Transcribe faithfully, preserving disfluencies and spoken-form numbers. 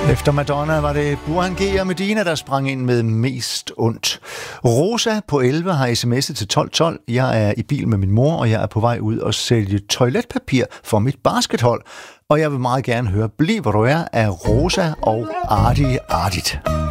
Efter Madonna var det Burhan G og Medina, der sprang ind med mest ondt. Rosa på elleve har sms'et til tolv tolv. Jeg er i bil med min mor, og jeg er på vej ud og sælge toiletpapir for mit baskethold. Og jeg vil meget gerne høre Bliv hvor du er af Rosa og Arti Artit.